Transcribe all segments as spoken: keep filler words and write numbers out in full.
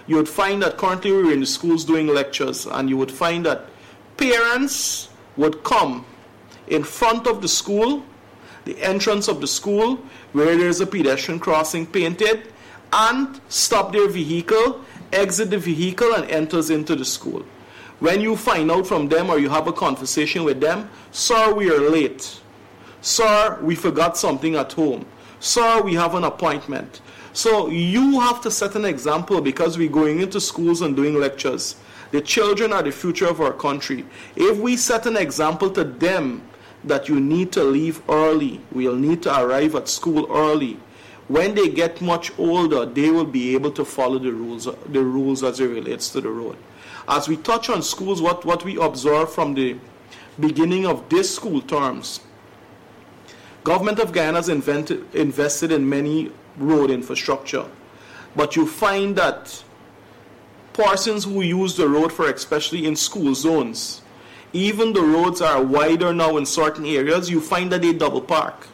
you would find that currently we're in the schools doing lectures, and you would find that parents would come in front of the school, the entrance of the school, where there's a pedestrian crossing painted, and stop their vehicle, exit the vehicle, and enters into the school. When you find out from them or you have a conversation with them, sir, we are late. Sir, we forgot something at home. Sir, we have an appointment. So you have to set an example, because we're going into schools and doing lectures. The children are the future of our country. If we set an example to them that you need to leave early, we'll need to arrive at school early, when they get much older, they will be able to follow the rules, the rules as it relates to the road. As we touch on schools, what, what we observe from the beginning of this school terms, Government of Guyana has invented, invested in many road infrastructure, but you find that persons who use the road for, especially in school zones, even the roads are wider now in certain areas, you find that they double park.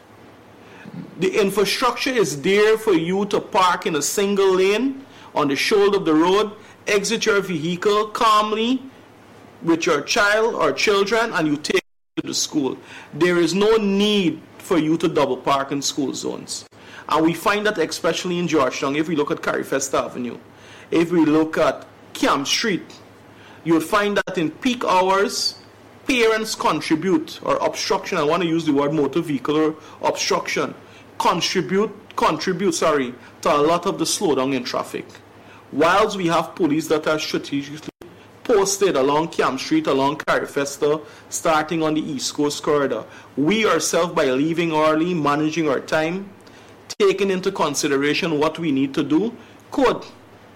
The infrastructure is there for you to park in a single lane on the shoulder of the road, exit your vehicle calmly with your child or children, and you take it to the school. There is no need for you to double park in school zones. And we find that especially in Georgetown. If we look at Carifesta Avenue, if we look at Camp Street, you'll find that in peak hours, parents contribute, or obstruction, I want to use the word motor vehicular obstruction, contribute, contribute, sorry, to a lot of the slowdown in traffic. Whilst we have police that are strategically posted along Camp Street, along Carifesta, starting on the East Coast corridor, we ourselves, by leaving early, managing our time, taking into consideration what we need to do, could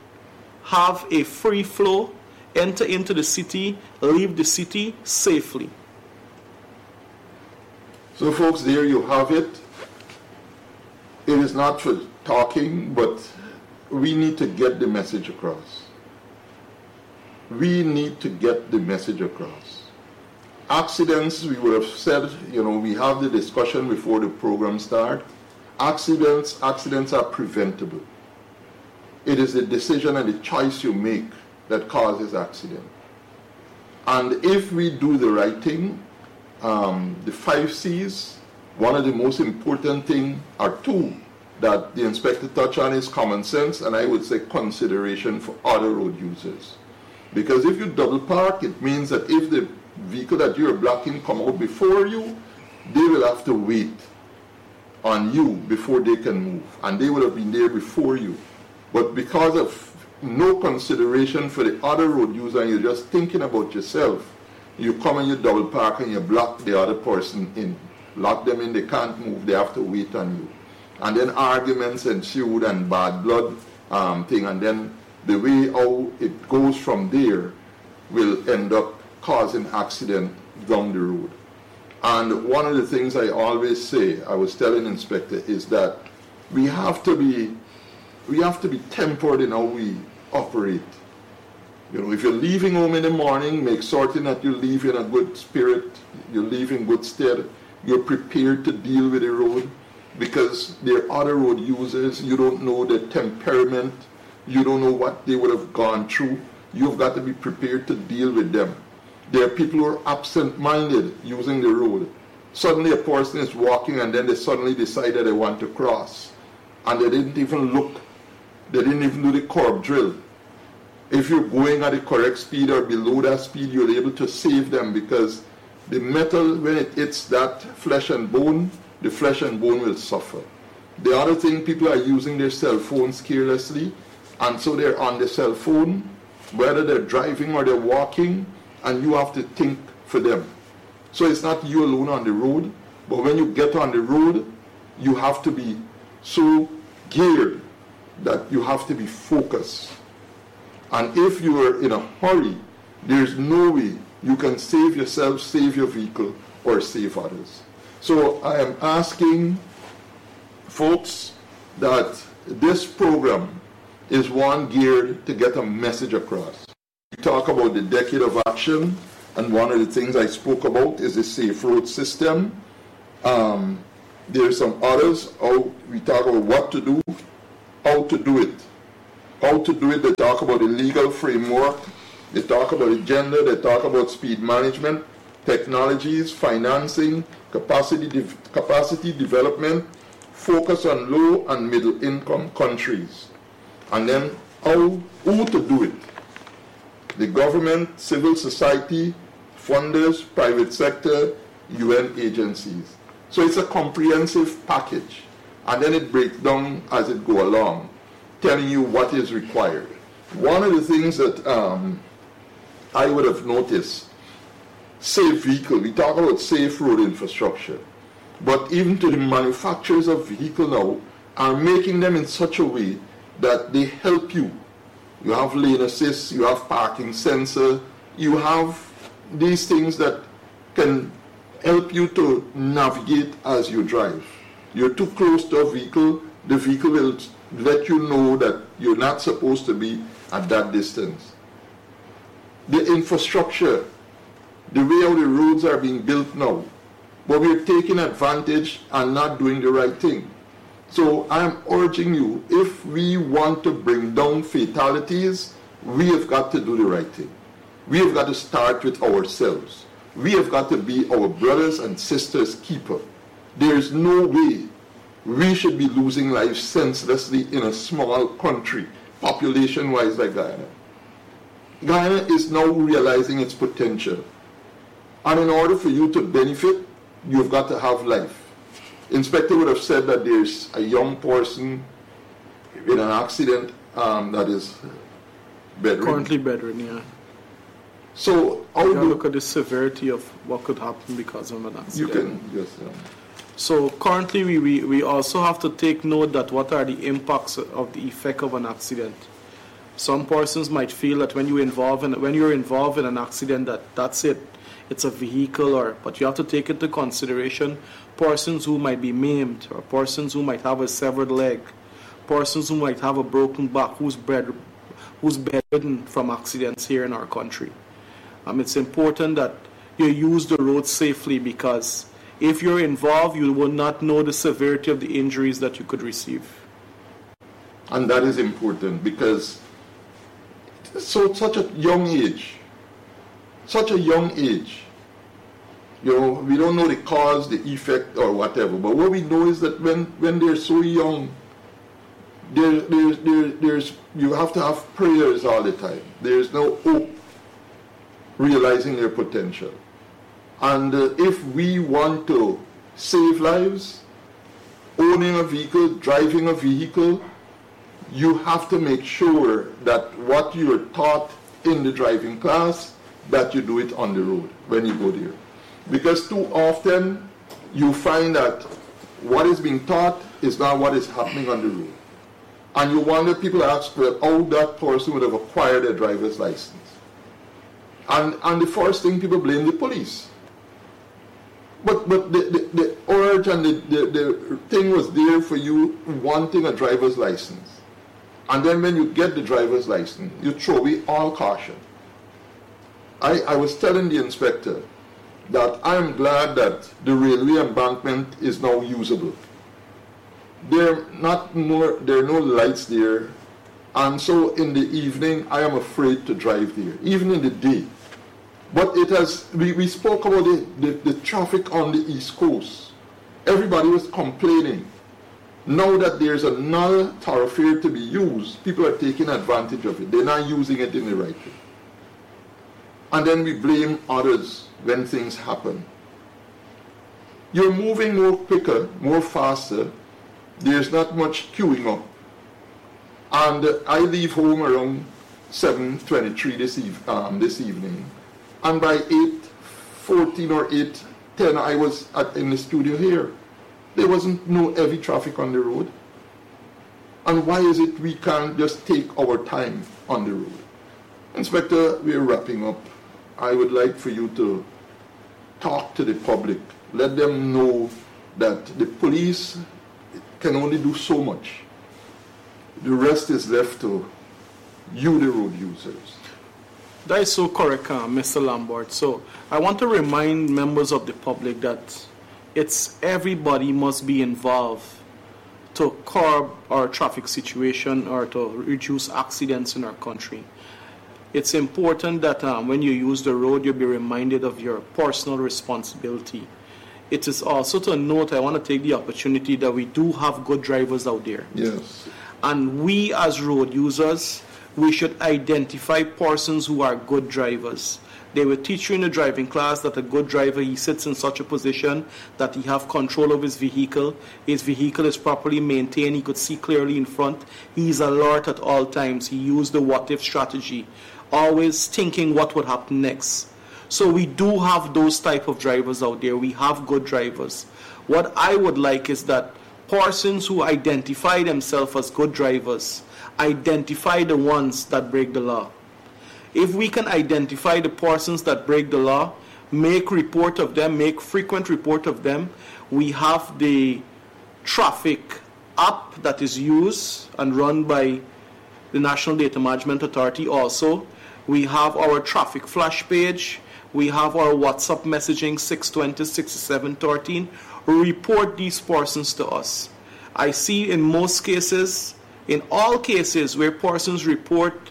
have a free flow, enter into the city, leave the city safely. So folks, there you have it. It is not for talking, but we need to get the message across. We need to get the message across. Accidents, we would have said, you know, we have the discussion before the program starts. Accidents, accidents are preventable. It is the decision and the choice you make that causes accident. And if we do the right thing, um, the five C's, one of the most important things are two that the inspector touched on is common sense, and I would say consideration for other road users. Because if you double park, it means that if the vehicle that you're blocking come out before you, they will have to wait on you before they can move, and they would have been there before you. But because of no consideration for the other road user, and you're just thinking about yourself, you come and you double park and you block the other person in, lock them in, they can't move, they have to wait on you. And then arguments ensued and bad blood um, thing, and then the way how it goes from there will end up causing accident down the road. And one of the things I always say, I was telling Inspector, is that we have to be we have to be tempered in how we operate. You know, if you're leaving home in the morning, make certain that you leave in a good spirit, you leave in good stead, you're prepared to deal with the road, because there are other road users, you don't know their temperament, you don't know what they would have gone through. You've got to be prepared to deal with them. There are people who are absent-minded using the road. Suddenly a person is walking and then they suddenly decide that they want to cross. And they didn't even look. They didn't even do the curb drill. If you're going at the correct speed or below that speed, you're able to save them, because the metal, when it hits that flesh and bone, the flesh and bone will suffer. The other thing, people are using their cell phones carelessly, and so they're on the cell phone, whether they're driving or they're walking, and you have to think for them. So it's not you alone on the road, but when you get on the road, you have to be so geared that you have to be focused. And if you are in a hurry, there's no way you can save yourself, save your vehicle, or save others. So I am asking folks that this program is one geared to get a message across. We talk about the decade of action, and one of the things I spoke about is the safe road system. Um, there are some others. How we talk about what to do, how to do it. how to do it. They talk about the legal framework. They talk about the gender. They talk about speed management, technologies, financing, capacity, de- capacity development, focus on low and middle income countries. And then how, who to do it. The government, civil society, funders, private sector, U N agencies. So it's a comprehensive package. And then it breaks down as it go along, telling you what is required. One of the things that um, I would have noticed, safe vehicle, we talk about safe road infrastructure, but even to the manufacturers of vehicles now are making them in such a way that they help you. You have lane assist, you have parking sensor, you have these things that can help you to navigate as you drive. You're too close to a vehicle, the vehicle will let you know that you're not supposed to be at that distance. The infrastructure, the way how the roads are being built now, but we're taking advantage and not doing the right thing. So I'm urging you, if we want to bring down fatalities, we have got to do the right thing. We have got to start with ourselves. We have got to be our brothers and sisters' keeper. There is no way we should be losing lives senselessly in a small country, population-wise like Guyana. Guyana is now realizing its potential. And in order for you to benefit, you've got to have life. Inspector would have said that there's a young person in an accident um, that is bedridden. Currently bedridden, yeah. So how you do look at the severity of what could happen because of an accident. You can, yes. Yeah. So currently we, we, we also have to take note that what are the impacts of the effect of an accident. Some persons might feel that when you involve in when you're involved in an accident that that's it. It's a vehicle, or but you have to take into consideration persons who might be maimed, or persons who might have a severed leg, persons who might have a broken back, who's bed, who's bedridden from accidents here in our country. Um, it's important that you use the road safely, because if you're involved, you will not know the severity of the injuries that you could receive. And that is important, because so such a young age. Such a young age, you know, we don't know the cause, the effect, or whatever. But what we know is that when, when they're so young, there, there, there, there's you have to have prayers all the time. There's no hope realizing their potential. And uh, if we want to save lives, owning a vehicle, driving a vehicle, you have to make sure that what you're taught in the driving class, that you do it on the road when you go there. Because too often you find that what is being taught is not what is happening on the road. And you wonder, people ask, well, how that person would have acquired a driver's license. And, and the first thing, people blame the police. But, but the, the, the urge and the, the, the thing was there for you wanting a driver's license. And then when you get the driver's license, you throw away all caution. I, I was telling the inspector that I'm glad that the railway embankment is now usable. There are not more, there are no lights there, and so in the evening I am afraid to drive there, even in the day. But it has, we, we spoke about the, the, the traffic on the East Coast. Everybody was complaining. Now that there's another thoroughfare to be used, people are taking advantage of it. They're not using it in the right way. And then we blame others when things happen. You're moving more quicker, more faster. There's not much queuing up. And uh, I leave home around seven twenty-three this, eve- um, this evening. And by eight fourteen or eight ten, I was at, in the studio here. There wasn't no heavy traffic on the road. And why is it we can't just take our time on the road? Inspector, we're wrapping up. I would like for you to talk to the public. Let them know that the police can only do so much. The rest is left to you, the road users. That is so correct, uh, Mister Lambert. So I want to remind members of the public that it's everybody must be involved to curb our traffic situation or to reduce accidents in our country. It's important that um, when you use the road, you'll be reminded of your personal responsibility. It is also to note, I want to take the opportunity that we do have good drivers out there. Yes. And we as road users, we should identify persons who are good drivers. They will teach you in the driving class that a good driver, he sits in such a position that he have control of his vehicle. His vehicle is properly maintained. He could see clearly in front. He's alert at all times. He used the what-if strategy, always thinking what would happen next. So we do have those type of drivers out there. We have good drivers. What I would like is that persons who identify themselves as good drivers identify the ones that break the law. If we can identify the persons that break the law, make report of them, make frequent report of them, we have the traffic app that is used and run by the National Data Management Authority also. We have our traffic flash page. We have our WhatsApp messaging six twenty, sixty-seven thirteen. Report these persons to us. I see in most cases, in all cases where persons report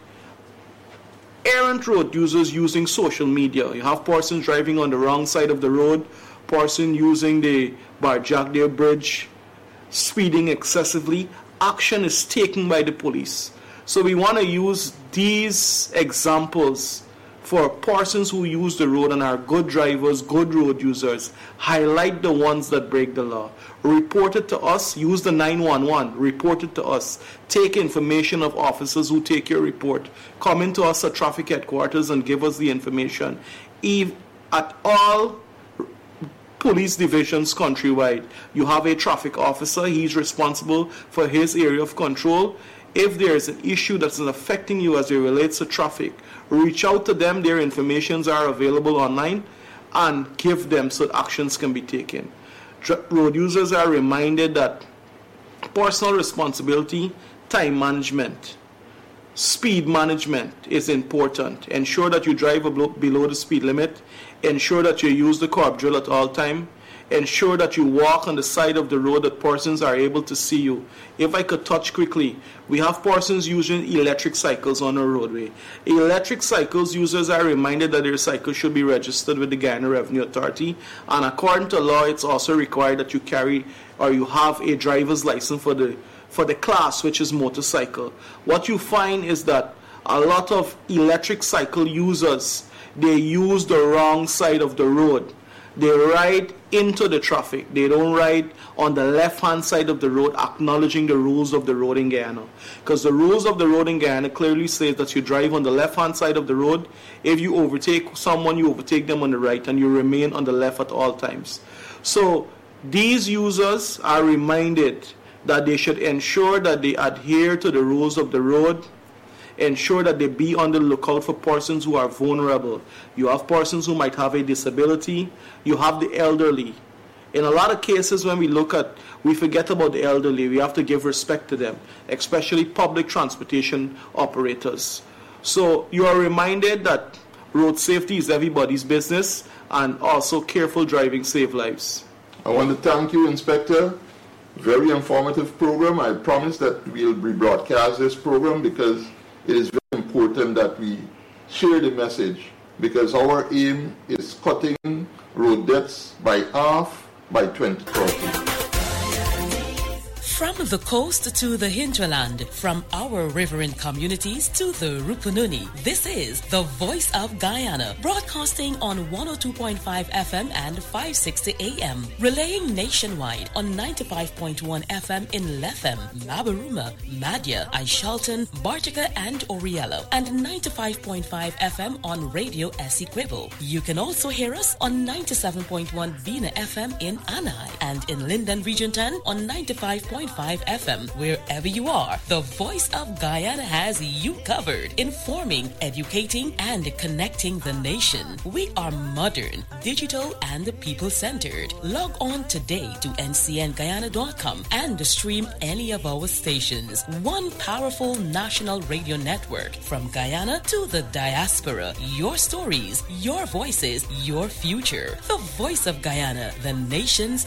errant road users using social media. You have persons driving on the wrong side of the road, person using the Barjagdale Bridge, speeding excessively. Action is taken by the police. So we want to use these examples for persons who use the road and are good drivers, good road users. Highlight the ones that break the law. Report it to us. Use the nine one one. Report it to us. Take information of officers who take your report. Come into us at traffic headquarters and give us the information. If at all police divisions countrywide, you have a traffic officer. He's responsible for his area of control. If there is an issue that's affecting you as it relates to traffic, reach out to them. Their informations are available online, and give them so actions can be taken. Road users are reminded that personal responsibility, time management, speed management is important. Ensure that you drive below the speed limit. Ensure that you use the curb drill at all time. Ensure that you walk on the side of the road that persons are able to see you. If I could touch quickly, we have persons using electric cycles on our roadway. Electric cycles users are reminded that their cycle should be registered with the Guyana Revenue Authority, and according to law, it's also required that you carry or you have a driver's license for the for the class, which is motorcycle. What you find is that a lot of electric cycle users, they use the wrong side of the road. They ride into the traffic. They don't ride on the left-hand side of the road, acknowledging the rules of the road in Guyana. Because the rules of the road in Guyana clearly say that you drive on the left-hand side of the road. If you overtake someone, you overtake them on the right, and you remain on the left at all times. So these users are reminded that they should ensure that they adhere to the rules of the road. Ensure that they be on the lookout for persons who are vulnerable. You have persons who might have a disability. You have the elderly. In a lot of cases when we look at, we forget about the elderly. We have to give respect to them, especially public transportation operators. So you are reminded that road safety is everybody's business, and also careful driving save lives. I want to thank you, Inspector. Very informative program. I promise that we'll rebroadcast this program because it is very important that we share the message, because our aim is cutting road deaths by half by twenty thirty. From the coast to the hinterland, from our riverine communities to the Rupununi, this is the Voice of Guyana, broadcasting on one oh two point five F M and five sixty A M, relaying nationwide on ninety-five point one F M in Lethem, Mabaruma, Madya, Aishalton, Bartica, and Oriello, and ninety-five point five F M on Radio Essequibo. You can also hear us on ninety-seven point one Vina F M in Anai, and in Linden Region ten on ninety-five point five F M. Wherever you are, the Voice of Guyana has you covered, informing, educating, and connecting the nation. We are modern, digital, and people-centered. Log on today to N C N Guyana dot com and stream any of our stations. One powerful national radio network from Guyana to the diaspora. Your stories, your voices, your future. The Voice of Guyana, the nation's